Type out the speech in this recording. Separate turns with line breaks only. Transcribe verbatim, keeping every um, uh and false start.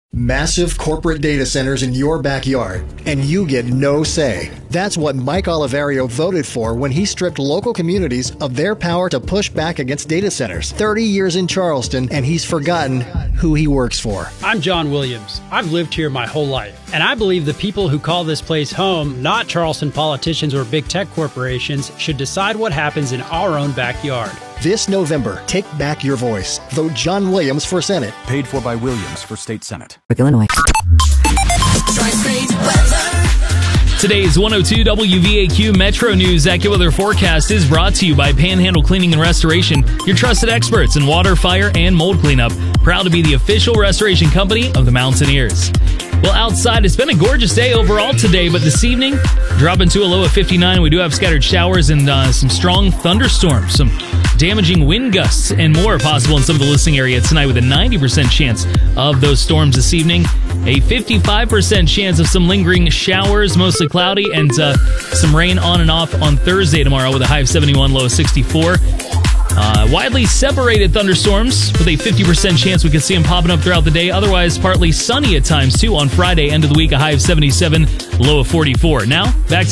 Massive corporate data centers in your backyard, and you get no say. That's what Mike Oliverio voted for when he stripped local communities of their power to push back against data centers. thirty years in Charleston, and he's forgotten who he works for.
I'm John Williams. I've lived here my whole life, and I believe the people who call this place home, not Charleston politicians or big tech corporations, should decide what happens in our own backyard.
This November, take back your voice. Vote John Williams for Senate.
Paid for by Williams for state Senate.
Illinois.
Today's one oh two W V A Q Metro News AccuWeather forecast is brought to you by Panhandle Cleaning and Restoration, your trusted experts in water, fire, and mold cleanup. Proud to be the official restoration company of the Mountaineers. Well, outside, it's been a gorgeous day overall today, but this evening, dropping to a low of fifty-nine. We do have scattered showers and uh, some strong thunderstorms, some damaging wind gusts, and more possible in some of the listening area tonight with a ninety percent chance of those storms this evening. A fifty-five percent chance of some lingering showers, mostly cloudy, and uh, some rain on and off on Thursday tomorrow with a high of seventy-one, low of sixty-four. Uh, widely separated thunderstorms with a fifty percent chance we could see them popping up throughout the day. Otherwise, partly sunny at times, too, on Friday, end of the week, a high of seventy-seven, low of forty-four. Now, back to